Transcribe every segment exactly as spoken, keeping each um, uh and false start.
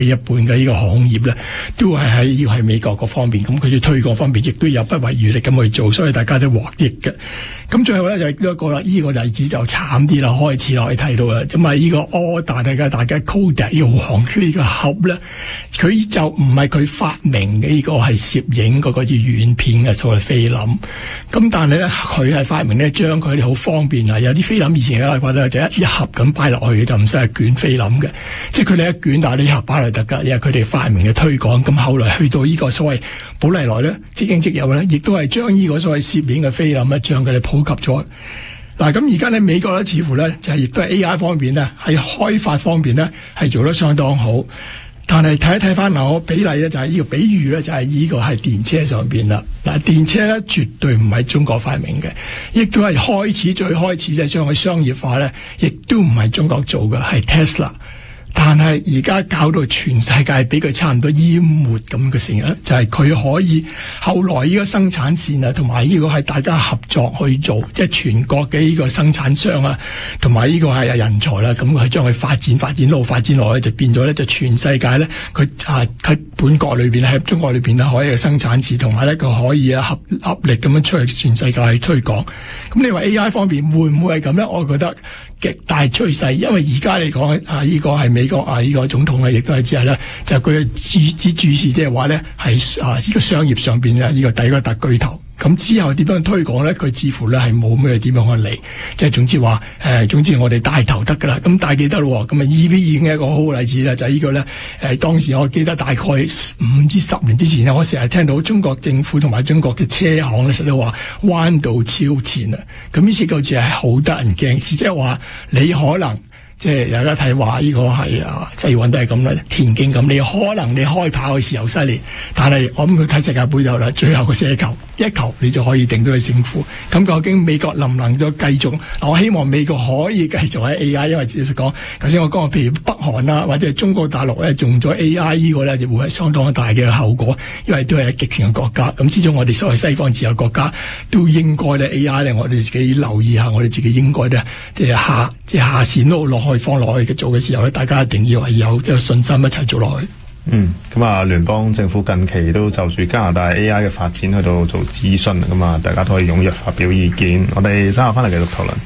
一半嘅呢個航空業咧，都係喺要喺美國嗰方面，咁佢哋推廣方面亦都有不遺餘力咁去做，所以大家都獲益嘅。咁最後咧就係一個啦，呢、這個例子就慘啲啦，開始落去睇到啦，咁啊呢個 order 大家大家 Kodak 呢個黃色呢個盒咧，佢就唔係佢發明嘅，呢、這個係攝影嗰個叫軟片嘅所謂菲林。咁但係咧佢係發明咧將佢哋好方便啊，有啲菲林以前嘅覺得就一一盒咁擺落去就唔使係捲菲林嘅，即係佢哋一捲但係呢一盒擺落得㗎，因為佢哋發明嘅推廣。咁後來去到呢個所謂寶麗來咧，即影即有咧，亦都係將呢個所謂攝影嘅菲林咧，將佢哋普及咗。嗱，咁而家喺美國咧，似乎咧就係亦都係 A I 方面咧，喺開發方面咧係做得相當好。但係睇一睇翻嗱，個比例咧就係呢個比喻咧，就係呢個係電車上邊啦。嗱，電車咧絕對唔係中國發明嘅，亦都係開始最開始就係將佢商業化咧，亦都唔係中國做嘅，係 Tesla。但係而家搞到全世界俾佢差唔多淹沒咁嘅成日，就係、是、佢可以後來呢個生產線啊，同埋呢個係大家合作去做，即係全國嘅呢個生產商啊，同埋呢個係人才啦，咁佢將佢發展發展路發展落去，就變咗咧就全世界咧，佢啊喺本國裏邊喺中國裏邊咧可以生產線，同埋咧佢可以啊合合力咁樣出去全世界去推廣。咁你話 A I 方面會唔會係咁咧？我覺得極大趨勢，因為而家嚟講啊，呢、這個係美國啊，呢、這個總統咧，亦都係只係咧，就佢嘅注指注視，即係話咧係啊，呢、這個商業上邊咧，呢、這個第一個特巨頭。咁之後點樣推廣咧？佢似乎咧係冇咩點樣去嚟，即係總之話誒、呃，總之我哋帶頭得噶啦。咁但係記得咯，咁啊 E V 已經係一個好好例子啦，就係、是、呢個咧誒、呃，當時我記得大概五至十年之前咧，我成日聽到中國政府同埋中國嘅車行咧，成日都話彎道超前啊。咁呢次好似係好得人驚，即係話你可能。即係大家睇話呢個係啊世運都係咁啦，田徑咁你可能你開跑嘅時候犀利，但係我諗佢睇世界盃就啦，最後個射球一球你就可以定到佢勝負。咁究竟美國能唔能夠繼續？我希望美國可以繼續喺 A I， 因為直接講頭先我講譬如北韓啦，或者係中國大陸咧用咗 A I 呢個咧，就會係相當大嘅後果，因為都係極權嘅國家。咁始終我哋所謂西方自由國家都應該咧 A I 咧，我哋自己留意下，我哋自己應該咧即係下即係下線都落去。放落去嘅做嘅時候咧，大家一定要係有有信心一齊做落去。 嗯，咁啊，聯邦政府近期都就住加拿大 A I 嘅發展去到做諮詢，咁啊，大家都可以踴躍發表意見。我哋稍後翻嚟繼續討論。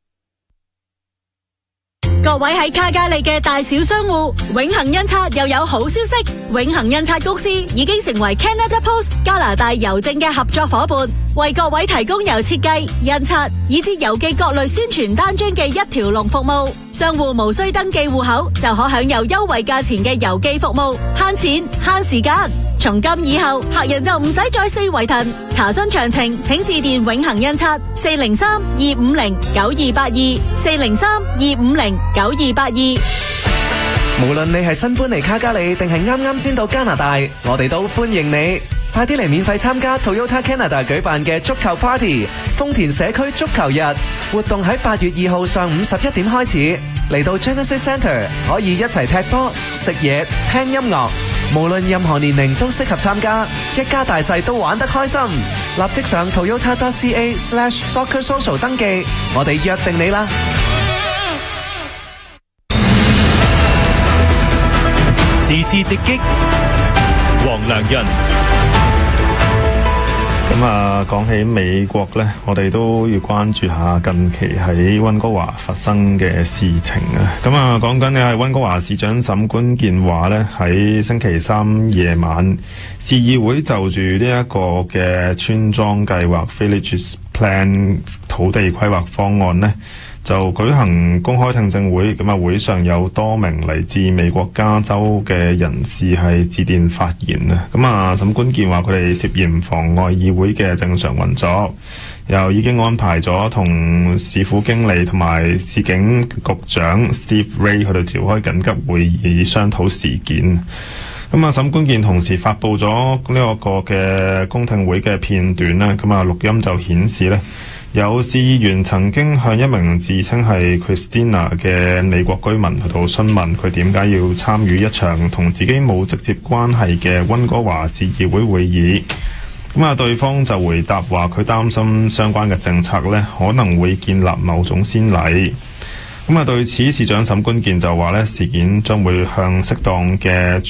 各位喺卡加利嘅大小商戶，永恒印刷又有好消息，永恒印刷公司已經成為 Canada Post 加拿大郵政嘅合作伙伴，為各位提供由設計、印刷以至郵寄各類宣傳單張嘅一條龍服務。商戶無需登記戶口，就可享有優惠價錢嘅郵寄服務，慳錢慳時間。從今以後，客人就唔使再四圍騰。查詢詳情，請致電永恒印刷四零三二五零九二八二四零三二五零九二八二。 無論你係新搬嚟卡加利，定係啱啱先到加拿大，我哋都歡迎你。快啲嚟免費參加 Toyota Canada 舉辦嘅足球 Party， 豐田社區足球日活動喺八月二號上午十一點開始。嚟到 Genesis Centre 可以一齊踢波、食嘢、聽音樂，無論任何年齡都適合參加，一家大細都玩得開心。立即上 toyota.ca slash soccer social 登記，我哋約定你啦。 時事直擊，黃良潤。 咁啊，講起美國呢，我哋都要關注下近期喺溫哥華發生嘅事情啊。咁啊，講緊嘅係溫哥華市長沈冠健話呢，喺星期三夜晚，市議會就住呢一個嘅村莊計劃 Villages Plan 土地規劃方案呢，就舉行公開聽證會。咁啊，會上有多名嚟自美國加州嘅人士係致電發言啊。咁啊，沈冠健話佢哋涉嫌妨礙議會嘅正常運作，又已經安排咗同市府經理同埋市警局長 Steve Ray 去到召開緊急會議商討事件。咁啊，沈冠健同時發布咗呢一個嘅公聽會嘅片段啦。咁啊，錄音就顯示呢，有市議員曾經向一名自稱係 Christina 嘅美國居民去到詢問佢點解要參與一場同自己冇直接關係嘅溫哥華市議會會議。咁啊，對方就回答話佢擔心相關嘅政策呢可能會建立某種先例。咁啊，對此市長沈冠健就話呢，事件將會向適當嘅